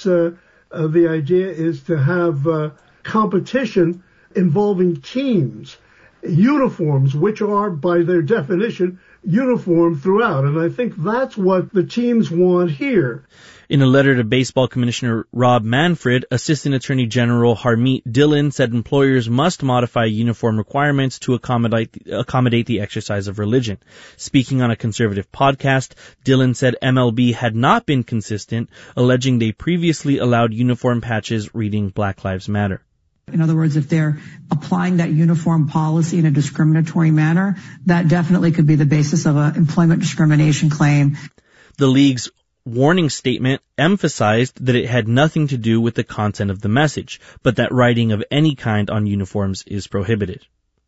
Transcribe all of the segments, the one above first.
the idea is to have competition involving teams, uniforms, which are, by their definition, uniform throughout. And I think that's what the teams want here. In a letter to Baseball Commissioner Rob Manfred, Assistant Attorney General Harmeet Dillon said employers must modify uniform requirements to accommodate the exercise of religion. Speaking on a conservative podcast, Dillon said MLB had not been consistent, alleging they previously allowed uniform patches reading Black Lives Matter. In other words, if they're applying that uniform policy in a discriminatory manner, that definitely could be the basis of an employment discrimination claim. The league's warning statement emphasized that it had nothing to do with the content of the message, but that writing of any kind on uniforms is prohibited.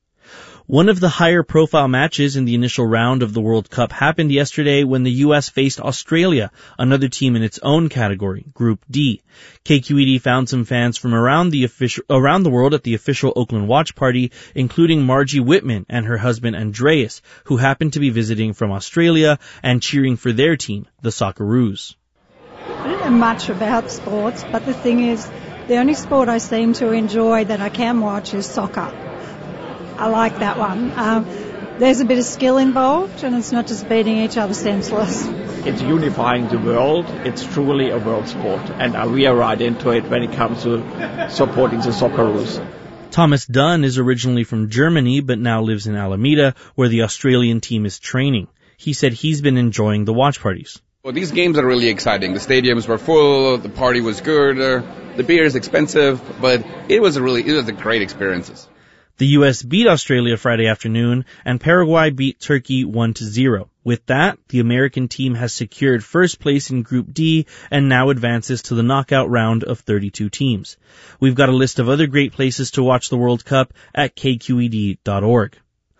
One of the higher profile matches in the initial round of the World Cup happened yesterday when the U.S. faced Australia, another team in its own category, Group D. KQED found some fans from around the world at the official Oakland watch party, including Margie Whitman and her husband Andreas, who happened to be visiting from Australia and cheering for their team, the Socceroos. I don't know much about sports, but the thing is, the only sport I seem to enjoy that I can watch is soccer. I like that one. There's a bit of skill involved, and it's not just beating each other senseless. It's unifying the world. It's truly a world sport, and we are right into it when it comes to supporting the Socceroos. Thomas Dunn is originally from Germany, but now lives in Alameda, where the Australian team is training. He said he's been enjoying the watch parties. Well, these games are really exciting. The stadiums were full, the party was good, the beer is expensive, but it was a great experiences. The U.S. beat Australia Friday afternoon, and Paraguay beat Turkey 1-0. With that, the American team has secured first place in Group D and now advances to the knockout round of 32 teams. We've got a list of other great places to watch the World Cup at kqed.org.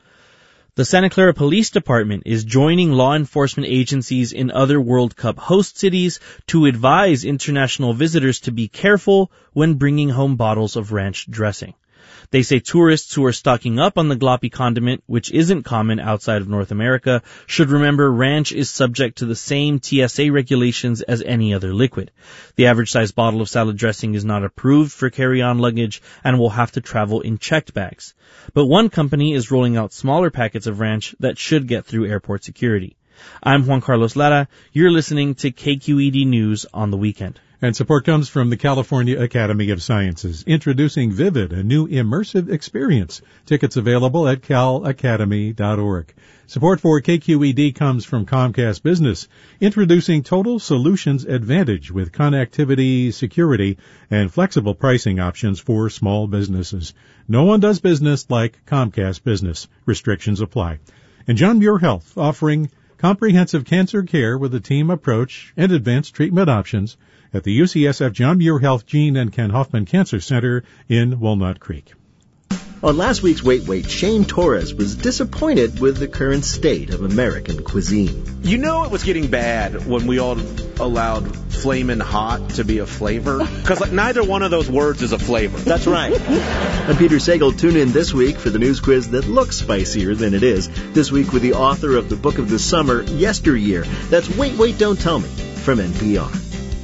The Santa Clara Police Department is joining law enforcement agencies in other World Cup host cities to advise international visitors to be careful when bringing home bottles of ranch dressing. They say tourists who are stocking up on the gloppy condiment, which isn't common outside of North America, should remember ranch is subject to the same TSA regulations as any other liquid. The average size bottle of salad dressing is not approved for carry-on luggage and will have to travel in checked bags. But one company is rolling out smaller packets of ranch that should get through airport security. I'm Juan Carlos Lara. You're listening to KQED News on the Weekend. And support comes from the California Academy of Sciences, introducing Vivid, a new immersive experience. Tickets available at calacademy.org. Support for KQED comes from Comcast Business, introducing Total Solutions Advantage with connectivity, security, and flexible pricing options for small businesses. No one does business like Comcast Business. Restrictions apply. And John Muir Health, offering comprehensive cancer care with a team approach and advanced treatment options at the UCSF John Muir Health Gene and Ken Hoffman Cancer Center in Walnut Creek. On last week's Wait, Shane Torres was disappointed with the current state of American cuisine. You know it was getting bad when we all allowed flamin' hot to be a flavor? Because neither one of those words is a flavor. That's right. I'm Peter Sagal. Tune in this week for the news quiz that looks spicier than it is. This week with the author of the book of the summer, Yesteryear. That's Wait, Don't Tell Me from NPR.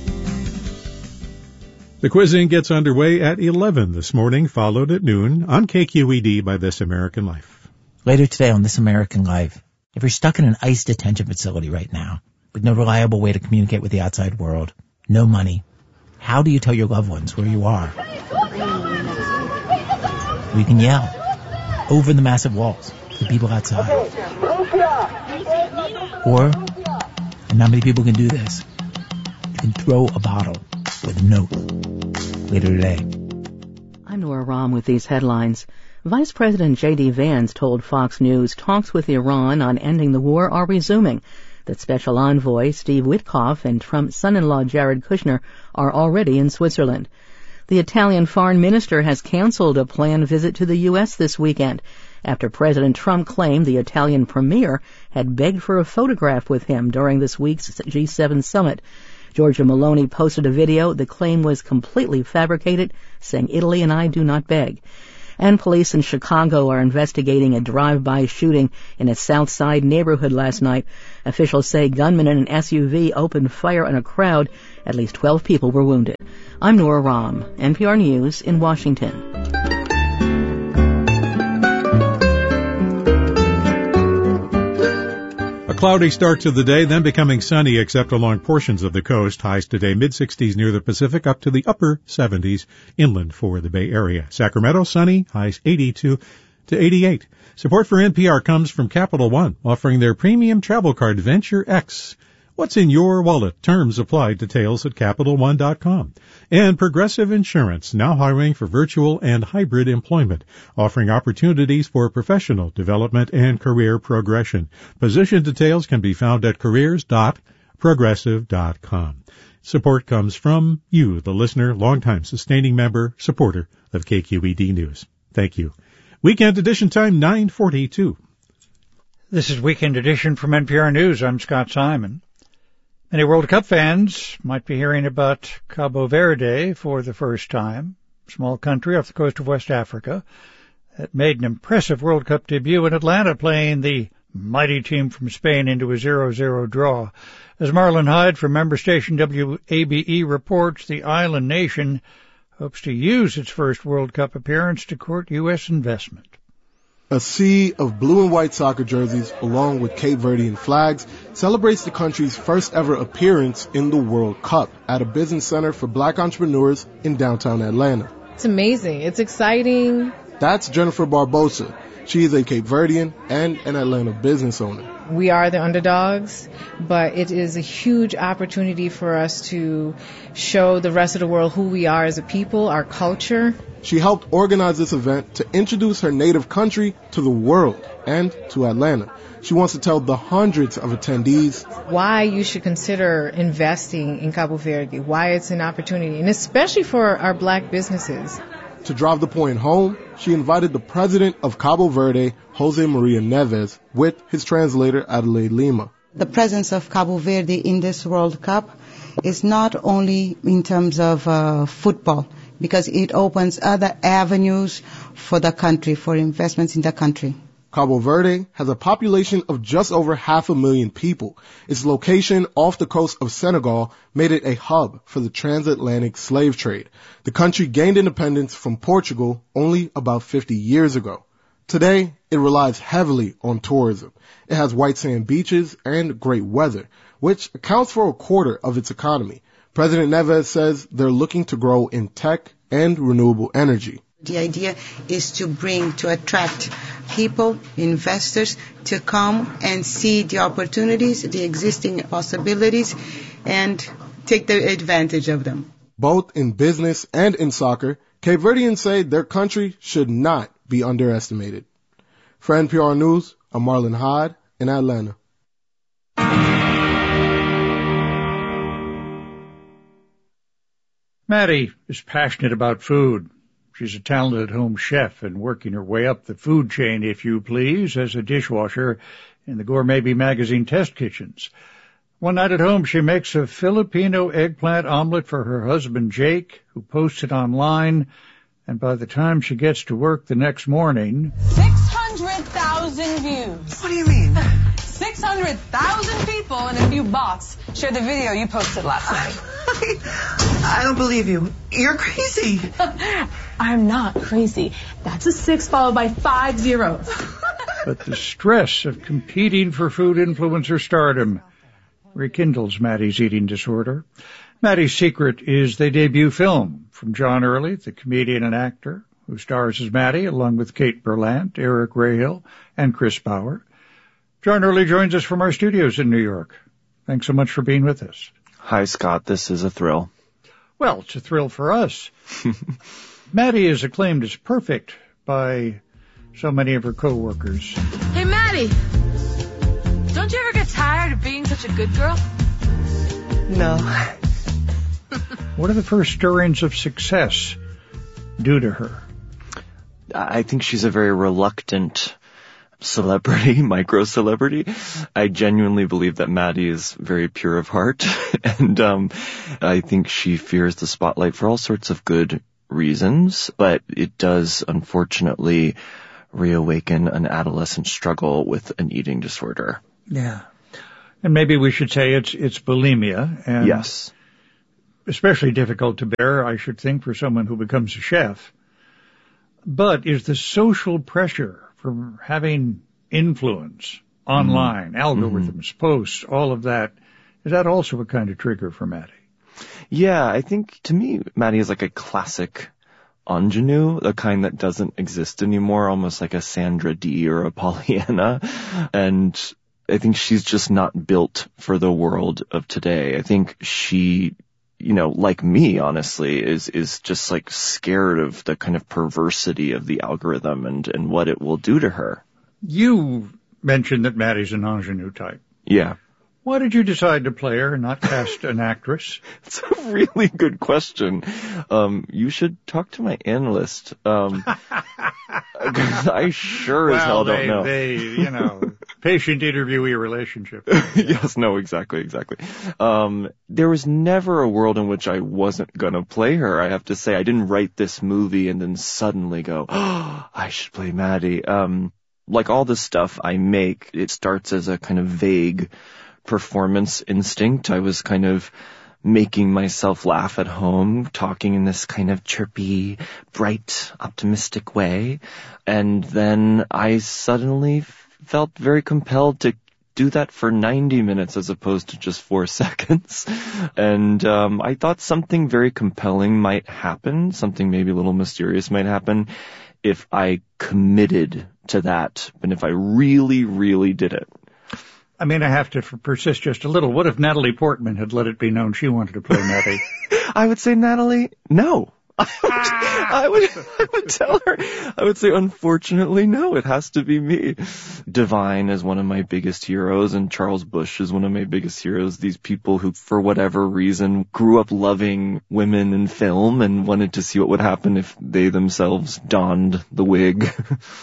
The quizzing gets underway at 11 this morning, followed at noon on KQED by This American Life. Later today on This American Life, if you're stuck in an ICE detention facility right now, with no reliable way to communicate with the outside world, no money, how do you tell your loved ones where you are? We can yell over the massive walls to the people outside. Or, and not many people can do this, you can throw a bottle with a note. Later today. I'm Nora Rahm with these headlines. Vice President J.D. Vance told Fox News talks with Iran on ending the war are resuming, that Special Envoy Steve Witkoff and Trump's son-in-law Jared Kushner are already in Switzerland. The Italian foreign minister has canceled a planned visit to the U.S. this weekend after President Trump claimed the Italian premier had begged for a photograph with him during this week's G7 summit. Giorgia Meloni posted a video. The claim was completely fabricated, saying Italy and I do not beg. And police in Chicago are investigating a drive-by shooting in a South Side neighborhood last night. Officials say gunmen in an SUV opened fire on a crowd. At least 12 people were wounded. I'm Nora Rahm, NPR News in Washington. A cloudy start to the day, then becoming sunny except along portions of the coast. Highs today mid-60s near the Pacific, up to the upper 70s inland for the Bay Area. Sacramento sunny, highs 82 to 88. Support for NPR comes from Capital One, offering their premium travel card Venture X. What's in your wallet? Terms apply. Details at CapitalOne.com. And Progressive Insurance, now hiring for virtual and hybrid employment, offering opportunities for professional development and career progression. Position details can be found at careers.progressive.com. Support comes from you, the listener, longtime sustaining member, supporter of KQED News. Thank you. Weekend edition time, 9:42. This is Weekend Edition from NPR News. I'm Scott Simon. Many World Cup fans might be hearing about Cabo Verde for the first time. Small country off the coast of West Africa that made an impressive World Cup debut in Atlanta, playing the mighty team from Spain into a 0-0 draw. As Marlon Hyde from member station WABE reports, the island nation hopes to use its first World Cup appearance to court U.S. investment. A sea of blue and white soccer jerseys, along with Cape Verdean flags, celebrates the country's first ever appearance in the World Cup at a business center for black entrepreneurs in downtown Atlanta. It's amazing. It's exciting. That's Jennifer Barbosa. She is a Cape Verdean and an Atlanta business owner. We are the underdogs, but it is a huge opportunity for us to show the rest of the world who we are as a people, our culture. She helped organize this event to introduce her native country to the world and to Atlanta. She wants to tell the hundreds of attendees why you should consider investing in Cabo Verde, why it's an opportunity, and especially for our black businesses. To drive the point home, she invited the president of Cabo Verde, Jose Maria Neves, with his translator, Adelaide Lima. The presence of Cabo Verde in this World Cup is not only in terms of football, because it opens other avenues for the country, for investments in the country. Cabo Verde has a population of just over 500,000 people. Its location off the coast of Senegal made it a hub for the transatlantic slave trade. The country gained independence from Portugal only about 50 years ago. Today, it relies heavily on tourism. It has white sand beaches and great weather, which accounts for a quarter of its economy. President Neves says they're looking to grow in tech and renewable energy. The idea is to attract people, investors, to come and see the opportunities, the existing possibilities, and take the advantage of them. Both in business and in soccer, Cape Verdeans say their country should not be underestimated. For NPR News, I'm Marlon Hyde in Atlanta. Maddie is passionate about food. She's a talented home chef and working her way up the food chain, if you please, as a dishwasher in the Gourmet Bee magazine test kitchens. One night at home, she makes a Filipino eggplant omelet for her husband, Jake, who posts it online. And by the time she gets to work the next morning... 600,000 views. What do you mean? 600,000 people and a few bots shared the video you posted last night. I don't believe you. You're crazy. I'm not crazy. That's a 6 followed by 5 zeros. But the stress of competing for food influencer stardom rekindles Maddie's eating disorder. Maddie's secret is the debut film from John Early, the comedian and actor, who stars as Maddie, along with Kate Berlant, Eric Rahill, and Chris Bauer. John Early joins us from our studios in New York. Thanks so much for being with us. Hi, Scott. This is a thrill. Well, it's a thrill for us. Maddie is acclaimed as perfect by so many of her co-workers. Hey, Maddie! Don't you ever get tired of being such a good girl? No. What are the first stirrings of success due to her? I think she's a very reluctant celebrity, micro-celebrity. I genuinely believe that Maddie is very pure of heart, and I think she fears the spotlight for all sorts of good reasons, but it does, unfortunately, reawaken an adolescent struggle with an eating disorder. Yeah. And maybe we should say it's bulimia. And yes. especially difficult to bear, I should think, for someone who becomes a chef. But is the social pressure from having influence online, algorithms, posts, all of that, is that also a kind of trigger for Maddie? Yeah, I think to me, Maddie is like a classic ingenue, the kind that doesn't exist anymore, almost like a Sandra Dee or a Pollyanna. And I think she's just not built for the world of today. I think she, you know, like me, honestly, is just like scared of the kind of perversity of the algorithm and what it will do to her. You mentioned that Maddie's an ingenue type. Yeah. Why did you decide to play her and not cast an actress? It's a really good question. You should talk to my analyst. I sure as hell don't know. Patient interviewee relationship. Yes, no, exactly. There was never a world in which I wasn't gonna play her. I have to say, I didn't write this movie and then suddenly go, oh, I should play Maddie. Like all the stuff I make, it starts as a kind of vague performance instinct. I was kind of making myself laugh at home, talking in this kind of chirpy, bright, optimistic way. And then I suddenly felt very compelled to do that for 90 minutes as opposed to just 4 seconds. And I thought something very compelling might happen, something maybe a little mysterious might happen if I committed to that, and if I really, really did it. I mean, I have to persist just a little. What if Natalie Portman had let it be known she wanted to play Maddie? I would say, Natalie, no. I would tell her. I would say, unfortunately, no, it has to be me. Divine is one of my biggest heroes, and Charles Busch is one of my biggest heroes. These people who, for whatever reason, grew up loving women in film and wanted to see what would happen if they themselves donned the wig.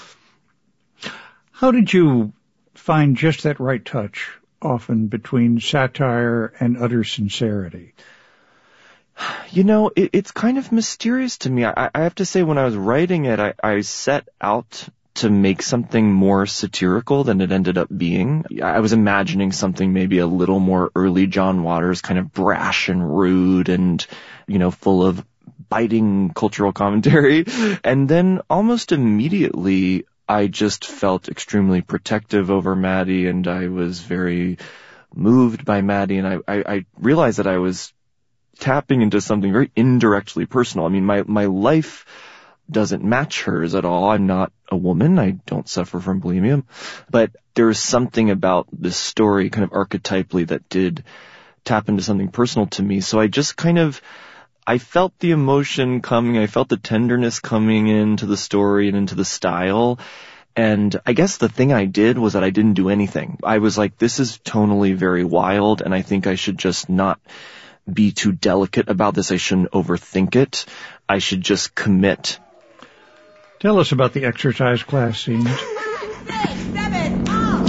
How did you find just that right touch, often between satire and utter sincerity? You know, it's kind of mysterious to me. I have to say, when I was writing it, I set out to make something more satirical than it ended up being. I was imagining something maybe a little more early John Waters, kind of brash and rude and, you know, full of biting cultural commentary. And then almost immediately, I just felt extremely protective over Maddie, and I was very moved by Maddie, and I realized that I was tapping into something very indirectly personal. I mean, my life doesn't match hers at all. I'm not a woman. I don't suffer from bulimia. But there's something about this story kind of archetypally that did tap into something personal to me. So I just I felt the emotion coming. I felt the tenderness coming into the story and into the style. And I guess the thing I did was that I didn't do anything. I was like, this is tonally very wild, and I think I should just not be too delicate about this. I shouldn't overthink it. I should just commit. Tell us about the exercise class scenes. 6, 7, Come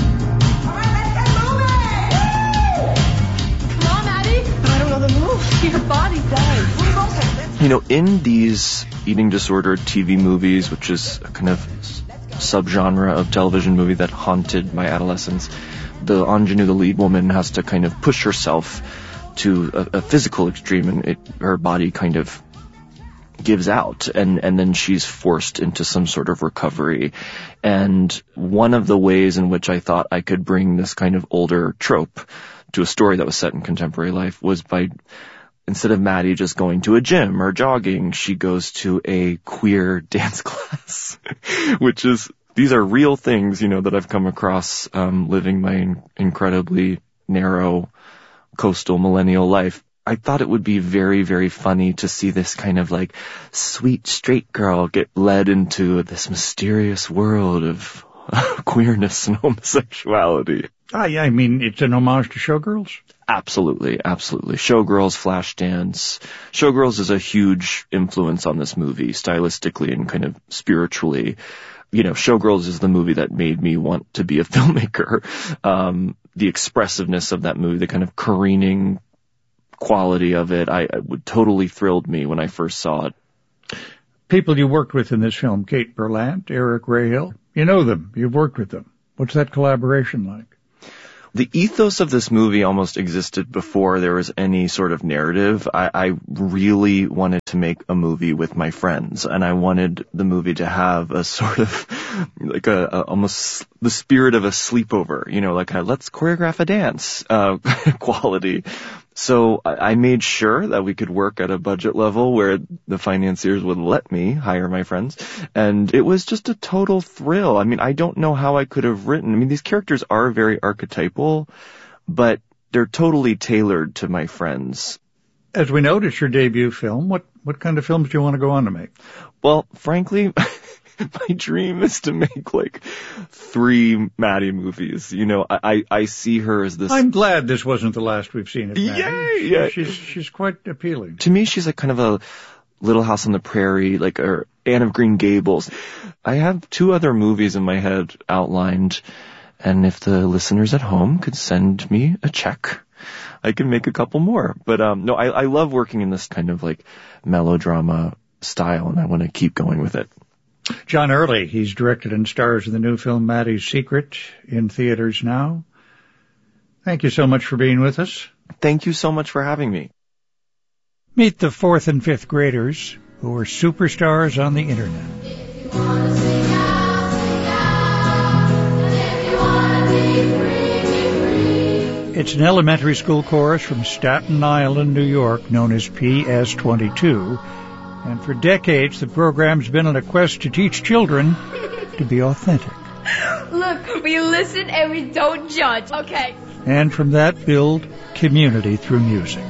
on, Maddie. I don't know the move. Your body does. You know, in these eating disordered TV movies, which is a kind of subgenre of television movie that haunted my adolescence, the ingenue, the lead woman, has to kind of push herself to a physical extreme, and her body kind of gives out, and then she's forced into some sort of recovery. And one of the ways in which I thought I could bring this kind of older trope to a story that was set in contemporary life was by, instead of Maddie just going to a gym or jogging, she goes to a queer dance class, which is, these are real things, you know, that I've come across living my incredibly narrow coastal millennial life. I thought it would be very, very funny to see this kind of like sweet straight girl get led into this mysterious world of queerness and homosexuality. Yeah, I mean, it's an homage to Showgirls? Absolutely. Showgirls, Flashdance. Showgirls is a huge influence on this movie, stylistically and kind of spiritually. You know, Showgirls is the movie that made me want to be a filmmaker. The expressiveness of that movie, the kind of careening quality of it, it totally thrilled me when I first saw it. People you worked with in this film, Kate Berlant, Eric Rahill, you know them, you've worked with them. What's that collaboration like? The ethos of this movie almost existed before there was any sort of narrative. I really wanted to make a movie with my friends, and I wanted the movie to have a sort of like almost the spirit of a sleepover, like a let's choreograph a dance quality. So I made sure that we could work at a budget level where the financiers would let me hire my friends. And it was just a total thrill. I mean, I don't know how I could have written. These characters are very archetypal, but they're totally tailored to my friends. As we note, it's your debut film. What kind of films do you want to go on to make? Well, frankly, my dream is to make 3 Maddie movies. I see her as this. I'm glad this wasn't the last we've seen of Maddie. Yay! Yeah. She's quite appealing. To me, she's kind of a Little House on the Prairie, or Anne of Green Gables. I have 2 other movies in my head outlined, and if the listeners at home could send me a check, I can make a couple more. But no, I love working in this kind of melodrama style, and I want to keep going with it. John Early, he's directed and stars in the new film Maddie's Secret, in theaters now. Thank you so much for being with us. Thank you so much for having me. Meet the 4th and 5th graders who are superstars on the internet. It's an elementary school chorus from Staten Island, New York, known as PS22. And for decades, the program's been on a quest to teach children to be authentic. Look, we listen and we don't judge, okay? And from that, build community through music.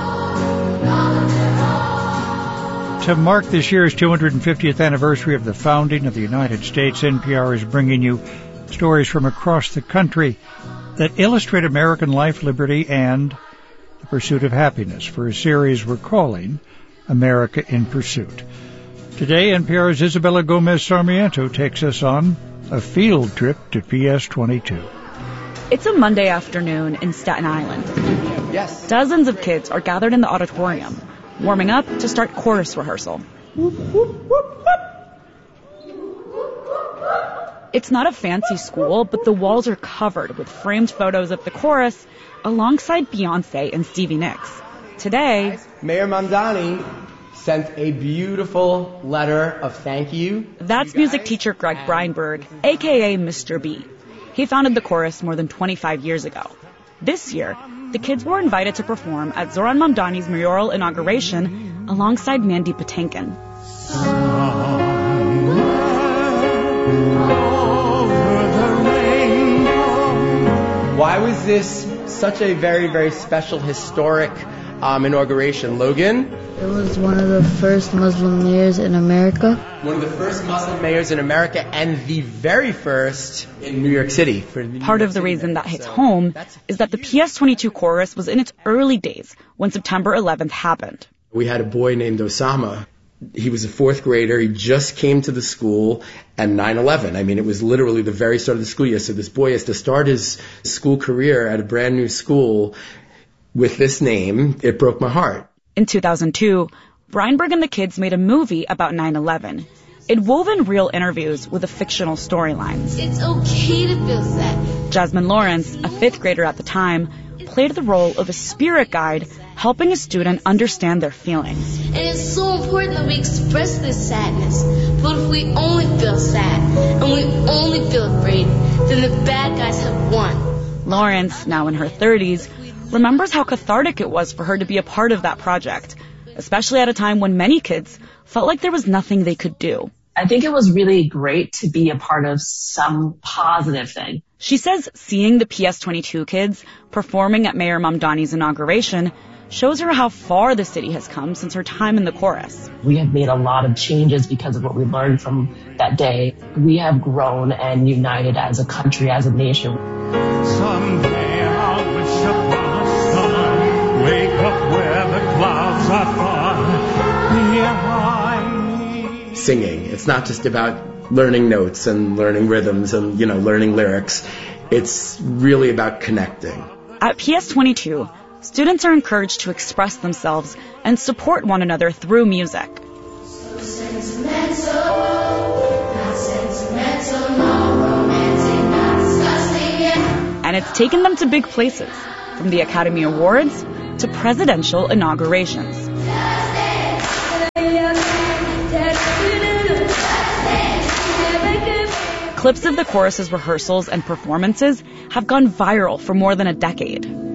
To mark this year's 250th anniversary of the founding of the United States, NPR is bringing you stories from across the country that illustrate American life, liberty, and the pursuit of happiness for a series we're calling America in Pursuit. Today, NPR's Isabella Gomez Sarmiento takes us on a field trip to PS22. It's a Monday afternoon in Staten Island. Yes. Dozens of kids are gathered in the auditorium, warming up to start chorus rehearsal. Whoop, whoop, whoop, whoop. It's not a fancy school, but the walls are covered with framed photos of the chorus alongside Beyonce and Stevie Nicks. Today, Mayor Mamdani sent a beautiful letter of thank you. That's music teacher Greg Breinberg, a.k.a. Mr. B. He founded the chorus more than 25 years ago. This year, the kids were invited to perform at Zohran Mamdani's mayoral inauguration alongside Mandy Patinkin. Why was this such a very, very special, historic inauguration, Logan? It was one of the first Muslim mayors in America. One of the first Muslim mayors in America and the very first in New York City. Part of the reason that hits home is that the PS22 chorus was in its early days when September 11th happened. We had a boy named Osama. He was a 4th grader. He just came to the school at 9/11. It was literally the very start of the school year. So this boy has to start his school career at a brand new school with this name. It broke my heart. In 2002, Breinberg and the kids made a movie about 9/11. It wove in real interviews with the fictional storylines. It's okay to feel sad. Jasmine Lawrence, a 5th grader at the time, played the role of a spirit guide helping a student understand their feelings. And it's so important that we express this sadness. But if we only feel sad and we only feel afraid, then the bad guys have won. Lawrence, now in her 30s, remembers how cathartic it was for her to be a part of that project, especially at a time when many kids felt like there was nothing they could do. I think it was really great to be a part of some positive thing. She says seeing the PS22 kids performing at Mayor Mamdani's inauguration shows her how far the city has come since her time in the chorus. We have made a lot of changes because of what we learned from that day. We have grown and united as a country, as a nation. Someday I'll wish upon a sun, wake up where the clouds are far, behind me. Singing. It's not just about learning notes and learning rhythms and, learning lyrics. It's really about connecting. At PS22, students are encouraged to express themselves and support one another through music. So sentimental, not sentimental, no romantic, not disgusting, yeah. And it's taken them to big places, from the Academy Awards to presidential inaugurations. Clips of the chorus's rehearsals and performances have gone viral for more than a decade.